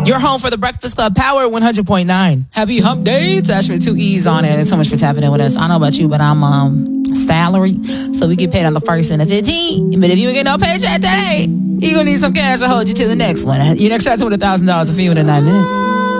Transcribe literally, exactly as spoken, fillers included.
Your home for the Breakfast Club, Power one hundred point nine. Happy hump day. It's Ash with two E's on it. And so much for tapping in with us. I don't know about you, but I'm um salary. So we get paid on the first and the fifteenth. But if you ain't get no paycheck today, you're going to need some cash to hold you to the next one. Your next shot's with one thousand dollars a few in nine minutes.